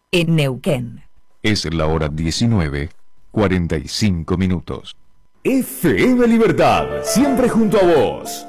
en Neuquén. Es la hora 19:45 minutos. FM Libertad, siempre junto a vos.